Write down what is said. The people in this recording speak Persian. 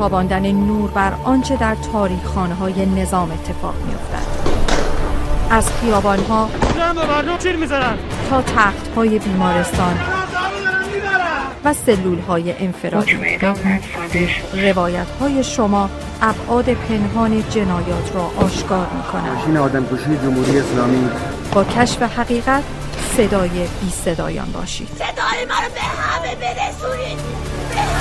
تاباندن نور بر آنچه در تاریخ‌خانه‌های نظام اتفاق می‌افتد. از خیابان‌ها تا تخت‌های بیمارستان و سلول‌های انفرادی، روایت‌های شما ابعاد پنهان جنایات را آشکار می‌کنند. ماشین آدمکشی جمهوری اسلامی. با کشف حقیقت صدای بی صدایان باشید. صدای ما رو به همه برسونید.